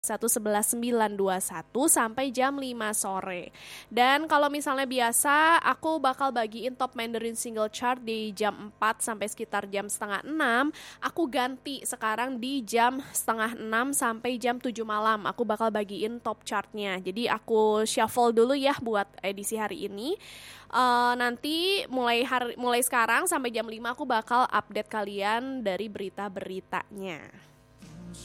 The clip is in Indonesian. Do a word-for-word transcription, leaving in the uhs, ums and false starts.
satu sebelas sembilan dua satu sampai jam lima sore. Dan kalau misalnya biasa aku bakal bagiin top Mandarin single chart di jam empat sampai sekitar jam setengah enam. Aku ganti sekarang di jam setengah enam sampai jam tujuh malam. Aku bakal bagiin top chartnya. Jadi aku shuffle dulu ya buat edisi hari ini. Uh, nanti mulai hari, mulai sekarang sampai jam lima aku bakal update kalian dari berita-beritanya.